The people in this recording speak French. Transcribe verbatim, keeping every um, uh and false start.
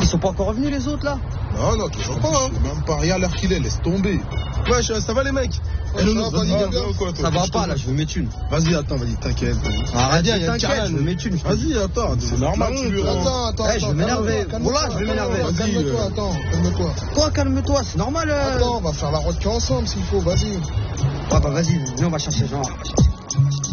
sont pas encore revenus les autres là? Non, non, toujours pas. Hein. Même pas rien l'heure qu'il est, laisse tomber. Ouais, ça va les mecs? Ouais, nous, ça va, vas-y, vas-y, viens, viens. viens, quoi, toi. Ça va Je pas te- là, je veux mes thunes. Vas-y, attends, vas-y, t'inquiète. Arrête, Vas-y, t'inquiète, je veux mes thunes. Vas-y, attends. C'est normal, tu lui rends. Attends, attends, Eh, je vais attends, m'énerver. calme-toi, Voilà, je vais calme-toi, m'énerver. Vas-y, Calme-toi, euh. attends, calme-toi. Toi, calme-toi, c'est normal. euh. Attends, on va faire la route ensemble s'il faut, vas-y. Ouais, bah vas-y, viens, on va chercher genre.